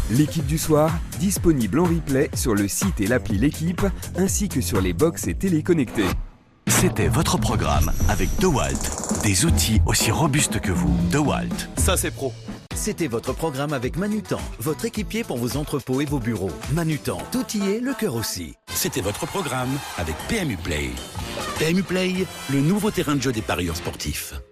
L'équipe du soir, disponible en replay sur le site et l'appli L'équipe, ainsi que sur les box et téléconnectés. C'était votre programme avec DeWalt. Des outils aussi robustes que vous. DeWalt. Ça, c'est pro. C'était votre programme avec Manutan, votre équipier pour vos entrepôts et vos bureaux. Manutan, tout y est, le cœur aussi. C'était votre programme avec PMU Play. PMU Play, le nouveau terrain de jeu des parieurs sportifs.